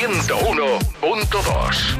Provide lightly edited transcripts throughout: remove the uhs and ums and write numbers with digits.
101.2.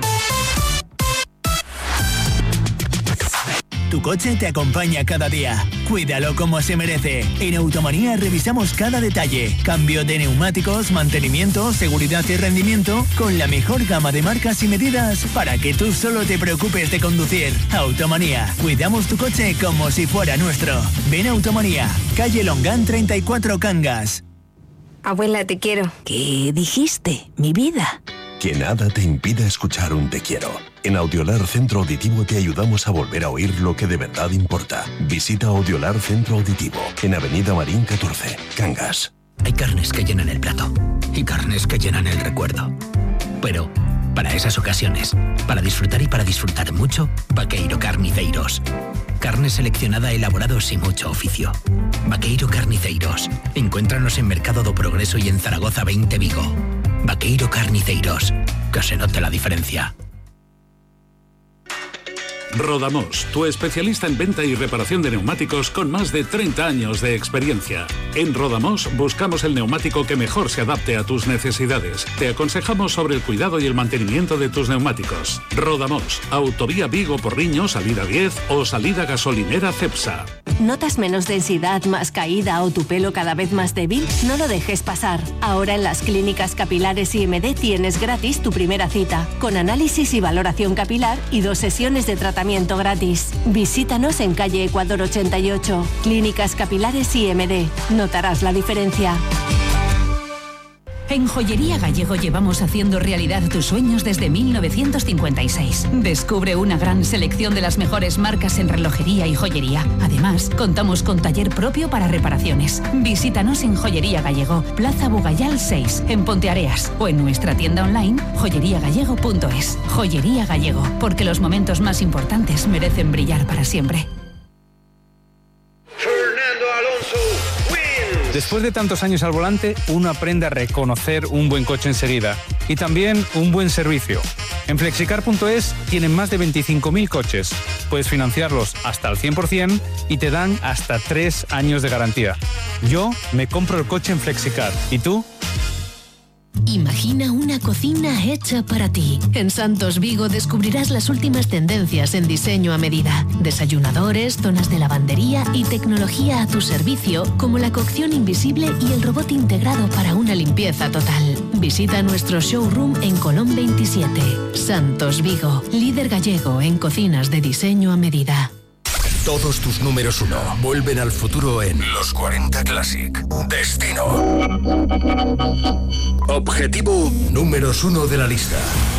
Tu coche te acompaña cada día. Cuídalo como se merece. En Automanía revisamos cada detalle. Cambio de neumáticos, mantenimiento, seguridad y rendimiento con la mejor gama de marcas y medidas para que tú solo te preocupes de conducir. Automanía. Cuidamos tu coche como si fuera nuestro. Ven a Automanía. Calle Longán 34 Cangas. Abuela, te quiero. ¿Qué dijiste, mi vida? Que nada te impida escuchar un te quiero. En Audiolar Centro Auditivo te ayudamos a volver a oír lo que de verdad importa. Visita Audiolar Centro Auditivo en Avenida Marín 14, Cangas. Hay carnes que llenan el plato y carnes que llenan el recuerdo. Pero, para esas ocasiones, para disfrutar y para disfrutar mucho, Vaqueiro Carniceiros. Carne seleccionada, elaborados y mucho oficio. Vaqueiro Carniceiros. Encuéntranos en Mercado do Progreso y en Zaragoza 20 Vigo. Vaqueiro Carniceiros. Que se note la diferencia. Rodamos, tu especialista en venta y reparación de neumáticos con más de 30 años de experiencia. En Rodamos buscamos el neumático que mejor se adapte a tus necesidades. Te aconsejamos sobre el cuidado y el mantenimiento de tus neumáticos. Rodamos, Autovía Vigo-Porriño, salida 10 o salida gasolinera Cepsa. ¿Notas menos densidad, más caída o tu pelo cada vez más débil? No lo dejes pasar. Ahora en las clínicas capilares IMD tienes gratis tu primera cita, con análisis y valoración capilar y 2 sesiones de tratamiento gratis. Visítanos en calle Ecuador 88, Clínicas Capilares IMD. Notarás la diferencia. En Joyería Gallego llevamos haciendo realidad tus sueños desde 1956. Descubre una gran selección de las mejores marcas en relojería y joyería. Además, contamos con taller propio para reparaciones. Visítanos en Joyería Gallego, Plaza Bugayal 6, en Ponteareas, o en nuestra tienda online joyeriagallego.es. Joyería Gallego, porque los momentos más importantes merecen brillar para siempre. Después de tantos años al volante, uno aprende a reconocer un buen coche enseguida y también un buen servicio. En Flexicar.es tienen más de 25.000 coches. Puedes financiarlos hasta el 100% y te dan hasta 3 años de garantía. Yo me compro el coche en Flexicar. ¿Y tú? Imagina una cocina hecha para ti. En Santos Vigo descubrirás las últimas tendencias en diseño a medida. Desayunadores, zonas de lavandería y tecnología a tu servicio, como la cocción invisible y el robot integrado para una limpieza total. Visita nuestro showroom en Colón 27. Santos Vigo, líder gallego en cocinas de diseño a medida. Todos tus números 1 vuelven al futuro en Los 40 Classic. Destino. Objetivo números 1 de la lista.